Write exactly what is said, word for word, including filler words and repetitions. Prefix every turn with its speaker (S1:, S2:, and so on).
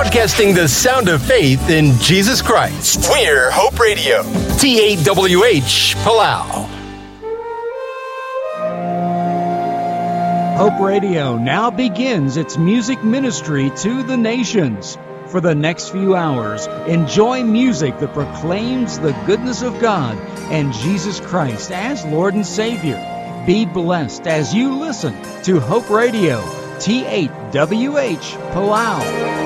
S1: broadcasting the sound of faith in Jesus Christ. We're Hope Radio, T eight W H, Palau.
S2: Hope Radio now begins its music ministry to the nations. For the next few hours, enjoy music that proclaims the goodness of God and Jesus Christ as Lord and Savior. Be blessed as you listen to Hope Radio, T eight W H, Palau.